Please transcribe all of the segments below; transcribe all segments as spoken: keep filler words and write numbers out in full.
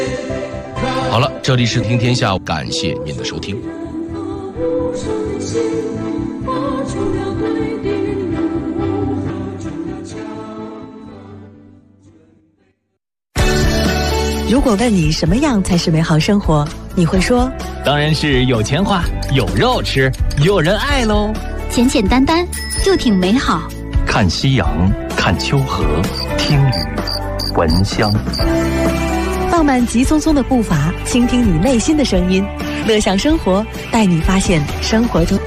好了，这里是听天下，感谢您的收听。 如果问你什么样才是美好生活，你会说当然是有钱花，有肉吃，有人爱喽。 简简单单就挺美好。 看夕阳，看秋河，听雨，闻香。 放慢急匆匆的步伐，倾听你内心的声音，乐享生活，带你发现生活中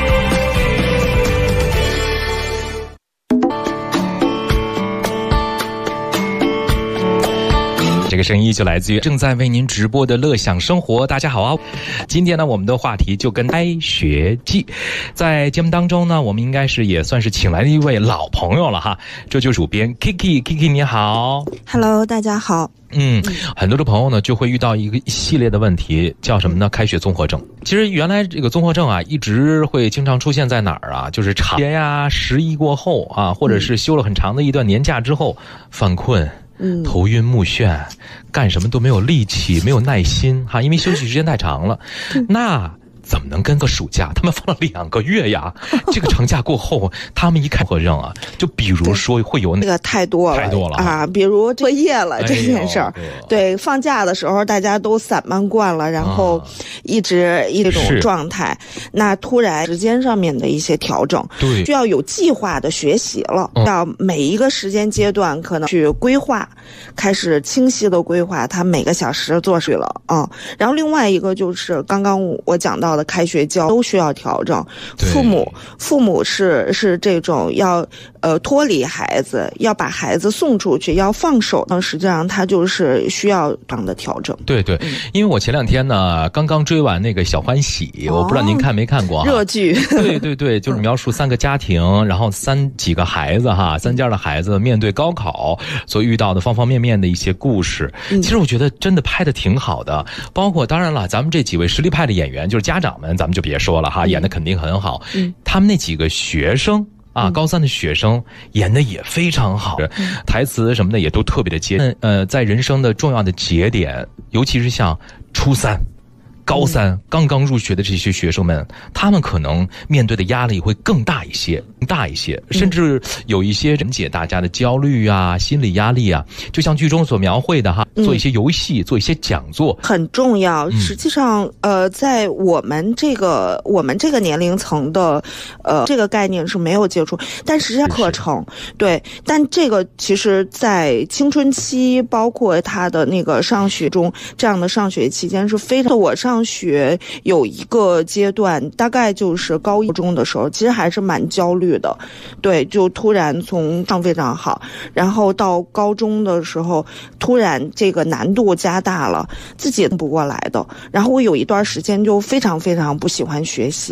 这个声音就来自于正在为您直播的乐享生活。大家好啊，今天呢我们的话题就跟开学季，在节目当中呢我们应该是也算是请来了一位老朋友了哈，这就是主编 Kiki。 Kiki 你好。 Hello， 大家好。 嗯，很多的朋友呢就会遇到一个系列的问题，叫什么呢？开学综合症。其实原来这个综合症啊一直会经常出现在哪儿啊，就是长节呀、十一过后啊，或者是休了很长的一段年假之后犯困，嗯，头晕目眩，干什么都没有力气，没有耐心哈，因为休息时间太长了。那怎么能跟个暑假？他们放了两个月呀！这个长假过后，他们一看综合症啊，就比如说会有那个太多了， 太多了啊！比如作业了、哎、这件事儿，对，放假的时候大家都散漫惯了，然后一直一种状态，那突然时间上面的一些调整， 对， 需要有计划的学习了，嗯、要每一个时间阶段可能去规划，开始清晰的规划他每个小时做事了啊、嗯。然后另外一个就是刚刚我讲到的开学教都需要调整，父母父母是是这种要呃脱离孩子，要把孩子送出去，要放手，那实际上他就是需要这样的调整。 对对，嗯、因为我前两天呢刚刚追完那个小欢喜，哦、我不知道您看没看过哈？ 热剧。 对对对，就是描述三个家庭，然后三几个孩子哈，三家的孩子面对高考所遇到的方方面面的一些故事。嗯、其实我觉得真的拍的挺好的，包括当然了，咱们这几位实力派的演员，就是家长们，咱们就别说了哈，演的肯定很好。嗯，他们那几个学生啊，高三的学生演的也非常好，嗯、台词什么的也都特别的接。呃，在人生的重要的节点，尤其是像初三、高三刚刚入学的这些学生们，他们可能面对的压力会更大一些，大一些，甚至有一些缓解大家的焦虑啊、心理压力啊。就像剧中所描绘的哈，做一些游戏，做一些讲座， 很重要。实际上，呃，在我们这个我们这个年龄层的，呃，这个概念是没有接触，但实际上课程对，但这个其实在青春期，包括他的那个上学中，这样的上学期间是非常，我上。上学有一个阶段，大概就是高一中的时候，其实还是蛮焦虑的，对，就突然从上非常好，然后到高中的时候，突然这个难度加大了，自己也不过来的。然后我有一段时间就非常非常不喜欢学习。